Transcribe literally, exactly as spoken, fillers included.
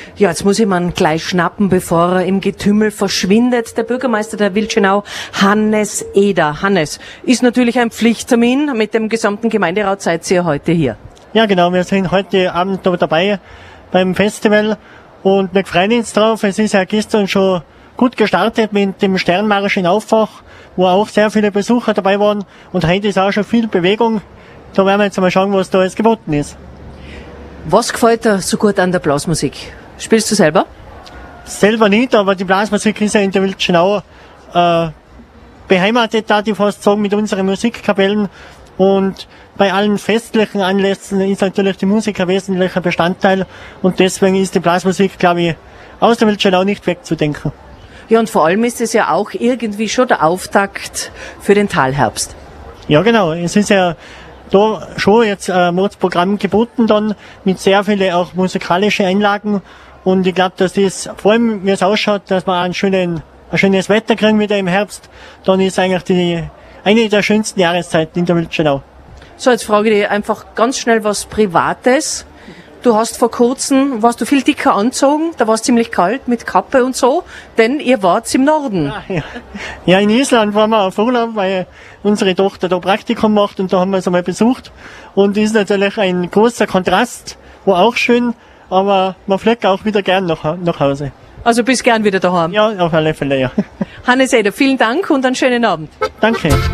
Ja, jetzt muss ich mir gleich schnappen, bevor er im Getümmel verschwindet. Der Bürgermeister der Wildschönau, Hannes Eder. Hannes, ist natürlich ein Pflichttermin. Mit dem gesamten Gemeinderat seid ihr heute hier. Ja, genau. Wir sind heute Abend da dabei beim Festival und wir freuen uns drauf. Es ist ja gestern schon gut gestartet mit dem Sternmarsch in Auffach, wo auch sehr viele Besucher dabei waren. Und heute ist auch schon viel Bewegung. Da werden wir jetzt mal schauen, was da jetzt geboten ist. Was gefällt dir so gut an der Blasmusik? Spielst du selber? Selber nicht, aber die Blasmusik ist ja in der Wildschönau äh, beheimatet, da die fast sagen, mit unseren Musikkapellen. Und bei allen festlichen Anlässen ist natürlich die Musik ein wesentlicher Bestandteil. Und deswegen ist die Blasmusik, glaube ich, aus der Wildschönau nicht wegzudenken. Ja, und vor allem ist es ja auch irgendwie schon der Auftakt für den Talherbst. Ja, genau. Es ist ja da schon jetzt ein Mordsprogramm geboten dann mit sehr vielen auch musikalischen Einlagen. Und ich glaube, dass das, vor allem wie es ausschaut, dass wir einen schönen, ein schönes Wetter kriegen wieder im Herbst, dann ist eigentlich die eine der schönsten Jahreszeiten in der Wildschönau. So, jetzt frage ich dich einfach ganz schnell was Privates. Du hast vor kurzem, warst du viel dicker angezogen, da war es ziemlich kalt mit Kappe und so, denn ihr wart im Norden. Ja, ja. ja, in Island waren wir auf Urlaub, weil unsere Tochter da Praktikum macht und da haben wir es einmal besucht. Und ist natürlich ein großer Kontrast, war auch schön, aber man fliegt auch wieder gern nach, nach Hause. Also bist gern wieder daheim? Ja, auf alle Fälle, ja. Hannes Eder, vielen Dank und einen schönen Abend. Danke.